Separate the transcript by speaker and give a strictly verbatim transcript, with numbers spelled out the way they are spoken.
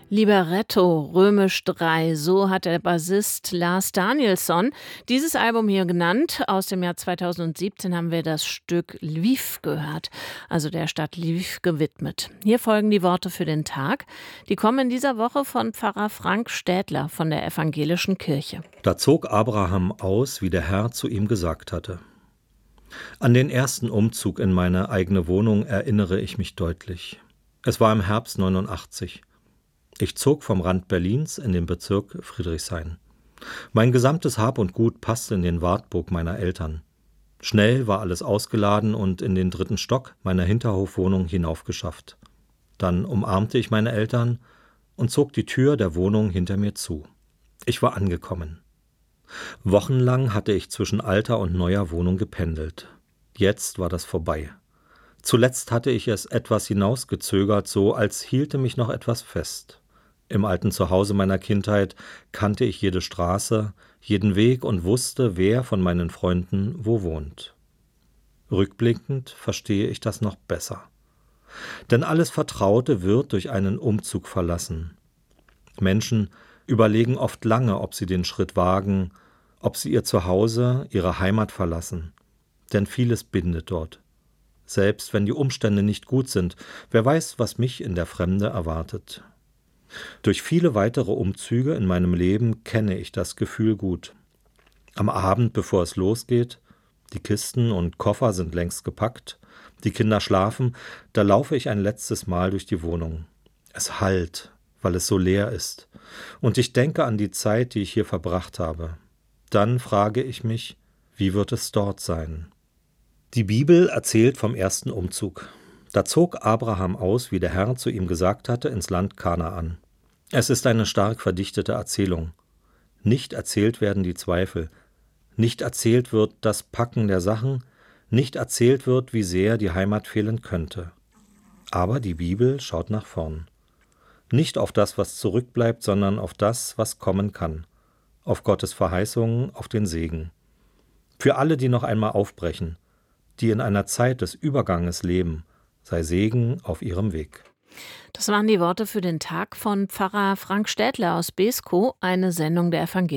Speaker 1: Libretto, Römisch drei, so hat der Bassist Lars Danielsson dieses Album hier genannt. Aus dem Jahr zweitausendsiebzehn haben wir das Stück Lviv gehört, also der Stadt Lviv gewidmet. Hier folgen die Worte für den Tag. Die kommen in dieser Woche von Pfarrer Frank Städtler von der Evangelischen Kirche.
Speaker 2: Da zog Abraham aus, wie der Herr zu ihm gesagt hatte. An den ersten Umzug in meine eigene Wohnung erinnere ich mich deutlich. Es war im Herbst neunundachtzig. Ich zog vom Rand Berlins in den Bezirk Friedrichshain. Mein gesamtes Hab und Gut passte in den Wartburg meiner Eltern. Schnell war alles ausgeladen und in den dritten Stock meiner Hinterhofwohnung hinaufgeschafft. Dann umarmte ich meine Eltern und zog die Tür der Wohnung hinter mir zu. Ich war angekommen. Wochenlang hatte ich zwischen alter und neuer Wohnung gependelt. Jetzt war das vorbei. Zuletzt hatte ich es etwas hinausgezögert, so als hielte mich noch etwas fest. Im alten Zuhause meiner Kindheit kannte ich jede Straße, jeden Weg und wusste, wer von meinen Freunden wo wohnt. Rückblickend verstehe ich das noch besser. Denn alles Vertraute wird durch einen Umzug verlassen. Menschen überlegen oft lange, ob sie den Schritt wagen, ob sie ihr Zuhause, ihre Heimat verlassen. Denn vieles bindet dort. Selbst wenn die Umstände nicht gut sind, wer weiß, was mich in der Fremde erwartet. Durch viele weitere Umzüge in meinem Leben kenne ich das Gefühl gut. Am Abend, bevor es losgeht, die Kisten und Koffer sind längst gepackt, die Kinder schlafen, da laufe ich ein letztes Mal durch die Wohnung. Es hallt, weil es so leer ist. Und ich denke an die Zeit, die ich hier verbracht habe. Dann frage ich mich, wie wird es dort sein? Die Bibel erzählt vom ersten Umzug. Da zog Abraham aus, wie der Herr zu ihm gesagt hatte, ins Land Kanaan. Es ist eine stark verdichtete Erzählung. Nicht erzählt werden die Zweifel. Nicht erzählt wird das Packen der Sachen. Nicht erzählt wird, wie sehr die Heimat fehlen könnte. Aber die Bibel schaut nach vorn. Nicht auf das, was zurückbleibt, sondern auf das, was kommen kann. Auf Gottes Verheißungen, auf den Segen. Für alle, die noch einmal aufbrechen, die in einer Zeit des Überganges leben, sei Segen auf ihrem Weg.
Speaker 1: Das waren die Worte für den Tag von Pfarrer Frank Städtler aus Beeskow, eine Sendung der Evangelischen